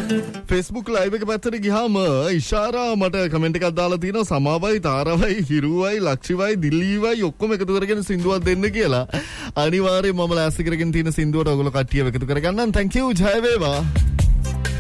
Facebook live එක පැත්තට ගියාම ඉෂාරා මට කමෙන්ට් එකක් දාලා තියෙනවා සමාවයි තාරවයි හිරුවයි ලක්ෂිවයි දිල්ලීවයි ඔක්කොම එකතු කරගෙන සින්දුවක් දෙන්න කියලා. අනිවාර්යයෙන් මම ලෑස්ති කරගෙන තියෙන සින්දුවට ඔයගොල්ලෝ කට්ටිය එකතු කරගන්න. thank you ජය වේවා.